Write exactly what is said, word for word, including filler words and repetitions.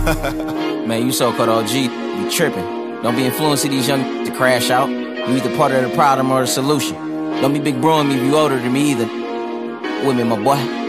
Man, you so-called O G, you tripping. Don't be influencing these young to crash out. You either part of the problem or the solution. Don't be big broing me if you older than me either. With me, my boy.